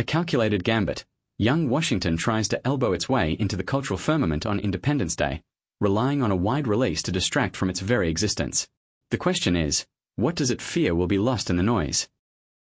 calculated gambit, young Washington tries to elbow its way into the cultural firmament on Independence Day, relying on a wide release to distract from its very existence. The question is, what does it fear will be lost in the noise?